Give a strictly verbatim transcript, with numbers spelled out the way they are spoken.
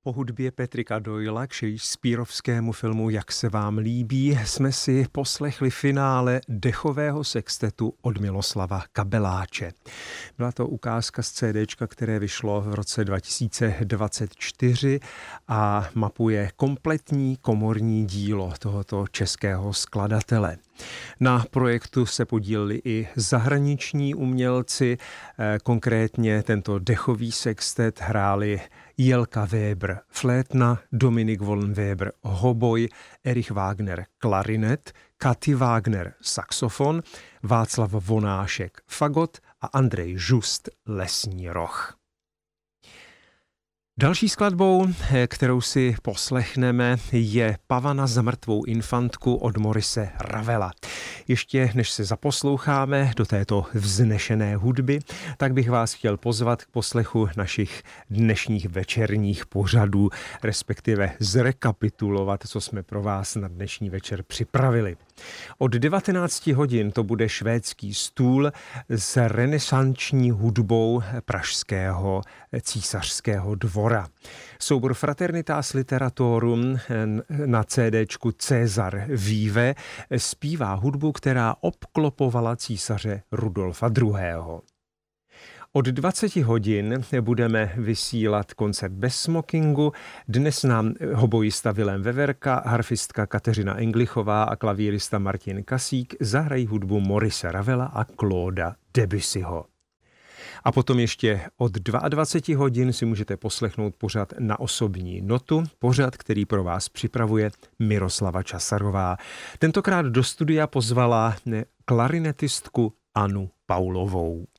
Po hudbě Patricka Doylea k shakespearovskému filmu Jak se vám líbí jsme si poslechli finále dechového sextetu od Miloslava Kabeláče. Byla to ukázka z CDčka, které vyšlo v roce dva tisíce dvacet čtyři a mapuje kompletní komorní dílo tohoto českého skladatele. Na projektu se podíleli i zahraniční umělci, konkrétně tento dechový sextet hráli Jelka Weber flétna, Dominik Wollenweber hoboj, Erich Wagner klarinet, Katy Wagner saxofon, Václav Vonášek fagot a Andrej Žust lesní roh. Další skladbou, kterou si poslechneme, je Pavana za mrtvou infantku od Maurice Ravela. Ještě než se zaposloucháme do této vznešené hudby, tak bych vás chtěl pozvat k poslechu našich dnešních večerních pořadů, respektive zrekapitulovat, co jsme pro vás na dnešní večer připravili. Od devatenácti hodin to bude švédský stůl s renesanční hudbou pražského císařského dvora. Soubor Fraternitas Literatorum na CDčku César Vive zpívá hudbu, která obklopovala císaře Rudolfa druhého. Od dvaceti hodin budeme vysílat koncert bez smokingu. Dnes nám hobojista Vilém Veverka, harfistka Kateřina Englichová a klavírista Martin Kasík zahrají hudbu Maurice Ravela a Clauda Debussyho. A potom ještě od dvaceti dvou hodin si můžete poslechnout pořad Na osobní notu, pořad, který pro vás připravuje Miroslava Časarová. Tentokrát do studia pozvala klarinetistku Anu Paulovou.